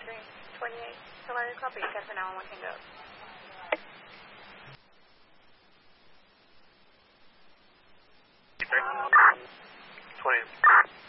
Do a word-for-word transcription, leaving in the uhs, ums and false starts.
three twenty-eight. Hello, copy. Cafe nine one one can go. twenty.